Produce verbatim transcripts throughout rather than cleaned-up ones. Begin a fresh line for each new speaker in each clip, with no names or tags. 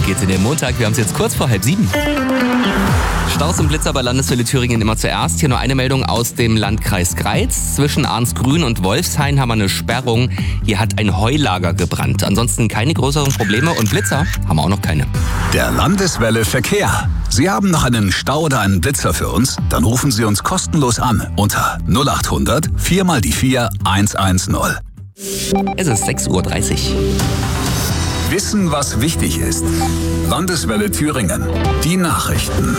geht's in den Montag. Wir haben es jetzt kurz vor halb sieben. Staus und Blitzer bei Landeswelle Thüringen immer zuerst. Hier nur eine Meldung aus dem Landkreis Greiz. Zwischen Arnsgrün und Wolfshain haben wir eine Sperrung. Hier hat ein Heulager gebrannt. Ansonsten keine größeren Probleme und Blitzer haben wir auch noch keine.
Der Landeswelle Verkehr. Sie haben noch einen Stau oder einen Blitzer für uns? Dann rufen Sie uns kostenlos an unter null acht hundert vier mal die vier eins eins null.
Es ist sechs Uhr dreißig.
Wissen, was wichtig ist. Landeswelle Thüringen. Die Nachrichten.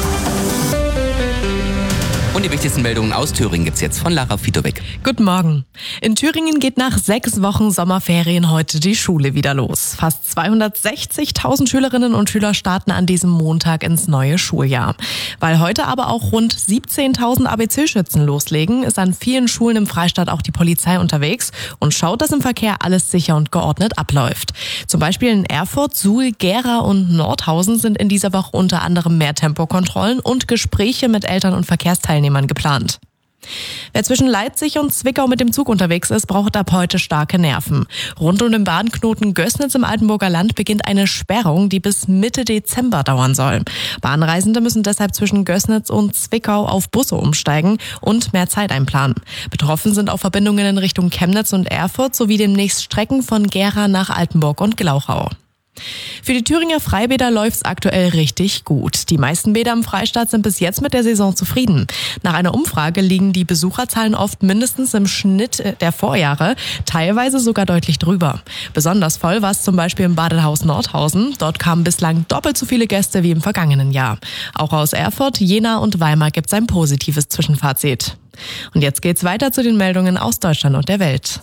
Und die wichtigsten Meldungen aus Thüringen gibt's jetzt von Lara Fitowek.
Guten Morgen. In Thüringen geht nach sechs Wochen Sommerferien heute die Schule wieder los. Fast zweihundertsechzigtausend Schülerinnen und Schüler starten an diesem Montag ins neue Schuljahr. Weil heute aber auch rund siebzehntausend A B C-Schützen loslegen, ist an vielen Schulen im Freistaat auch die Polizei unterwegs und schaut, dass im Verkehr alles sicher und geordnet abläuft. Zum Beispiel in Erfurt, Suhl, Gera und Nordhausen sind in dieser Woche unter anderem mehr Tempokontrollen und Gespräche mit Eltern und Verkehrsteilnehmern geplant. Wer zwischen Leipzig und Zwickau mit dem Zug unterwegs ist, braucht ab heute starke Nerven. Rund um den Bahnknoten Gößnitz im Altenburger Land beginnt eine Sperrung, die bis Mitte Dezember dauern soll. Bahnreisende müssen deshalb zwischen Gößnitz und Zwickau auf Busse umsteigen und mehr Zeit einplanen. Betroffen sind auch Verbindungen in Richtung Chemnitz und Erfurt sowie demnächst Strecken von Gera nach Altenburg und Glauchau. Für die Thüringer Freibäder läuft's aktuell richtig gut. Die meisten Bäder im Freistaat sind bis jetzt mit der Saison zufrieden. Nach einer Umfrage liegen die Besucherzahlen oft mindestens im Schnitt der Vorjahre, teilweise sogar deutlich drüber. Besonders voll war es zum Beispiel im Badehaus Nordhausen. Dort kamen bislang doppelt so viele Gäste wie im vergangenen Jahr. Auch aus Erfurt, Jena und Weimar gibt's ein positives Zwischenfazit. Und jetzt geht's weiter zu den Meldungen aus Deutschland und der Welt.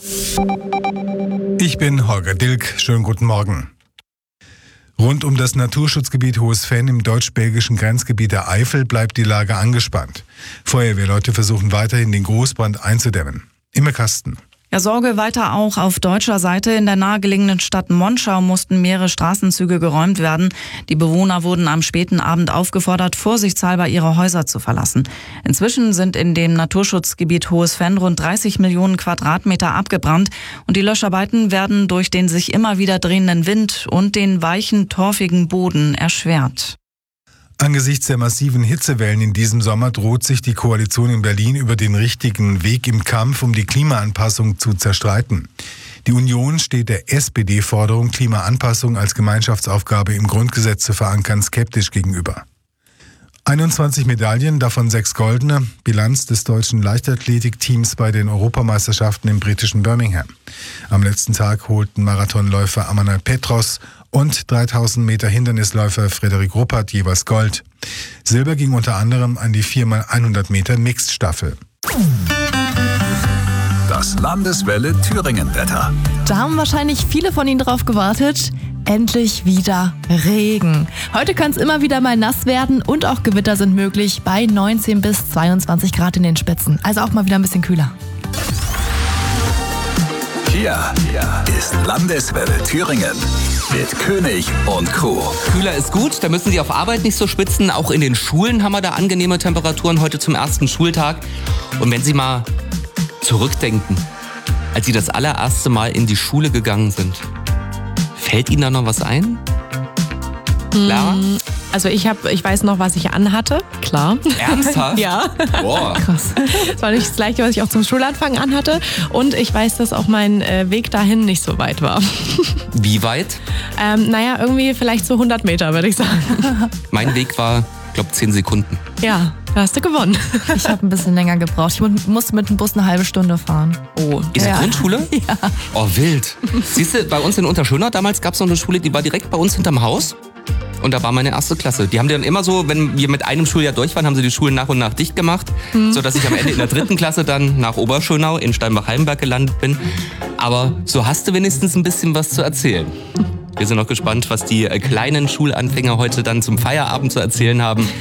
Ich bin Holger Dilk. Schönen guten Morgen. Rund um das Naturschutzgebiet Hohes Venn im deutsch-belgischen Grenzgebiet der Eifel bleibt die Lage angespannt. Feuerwehrleute versuchen weiterhin, den Großbrand einzudämmen. Imme Kasten.
Ja, Sorge weiter auch auf deutscher Seite. In der nahegelegenen Stadt Monschau mussten mehrere Straßenzüge geräumt werden. Die Bewohner wurden am späten Abend aufgefordert, vorsichtshalber ihre Häuser zu verlassen. Inzwischen sind in dem Naturschutzgebiet Hohes Venn rund dreißig Millionen Quadratmeter abgebrannt. Und die Löscharbeiten werden durch den sich immer wieder drehenden Wind und den weichen, torfigen Boden erschwert.
Angesichts der massiven Hitzewellen in diesem Sommer droht sich die Koalition in Berlin über den richtigen Weg im Kampf um die Klimaanpassung zu zerstreiten. Die Union steht der S P D-Forderung, Klimaanpassung als Gemeinschaftsaufgabe im Grundgesetz zu verankern, skeptisch gegenüber. einundzwanzig Medaillen, davon sechs goldene, Bilanz des deutschen Leichtathletikteams bei den Europameisterschaften im britischen Birmingham. Am letzten Tag holten Marathonläufer Amanal Petros und dreitausend Meter Hindernisläufer Frederik Ruppert jeweils Gold. Silber ging unter anderem an die vier mal hundert Meter Mixed-Staffel.
Das Landeswelle Thüringen-Wetter.
Da haben wahrscheinlich viele von Ihnen drauf gewartet. Endlich wieder Regen. Heute kann es immer wieder mal nass werden und auch Gewitter sind möglich bei neunzehn bis zweiundzwanzig Grad in den Spitzen. Also auch mal wieder ein bisschen kühler.
Hier ist Landeswelle Thüringen mit König und Co.
Kühler ist gut, da müssen Sie auf Arbeit nicht so schwitzen. Auch in den Schulen haben wir da angenehme Temperaturen heute zum ersten Schultag. Und wenn Sie mal zurückdenken, als Sie das allererste Mal in die Schule gegangen sind, fällt Ihnen da noch was ein? Klar?
Also ich habe, ich weiß noch, was ich anhatte, klar.
Ernsthaft?
Ja.
Boah.
Krass. Das war nicht das Gleiche, was ich auch zum Schulanfang anhatte. Und ich weiß, dass auch mein äh, Weg dahin nicht so weit war.
Wie weit?
Ähm, naja, irgendwie vielleicht so hundert Meter, würde ich sagen.
Mein Weg war, ich glaube, zehn Sekunden.
Ja, da hast du gewonnen.
Ich habe ein bisschen länger gebraucht. Ich mu- musste mit dem Bus eine halbe Stunde fahren.
Oh,
Ist
Ja.
ja. Grundschule?
Ja.
Oh, wild. Siehst du, bei uns in Unterschönau damals gab es noch eine Schule, die war direkt bei uns hinterm Haus. Und da war meine erste Klasse. Die haben dann immer so, wenn wir mit einem Schuljahr durch waren, haben sie die Schulen nach und nach dicht gemacht, mhm. sodass ich am Ende in der dritten Klasse dann nach Oberschönau in Steinbach-Hallenberg gelandet bin. Aber so hast du wenigstens ein bisschen was zu erzählen. Wir sind noch gespannt, was die kleinen Schulanfänger heute dann zum Feierabend zu erzählen haben.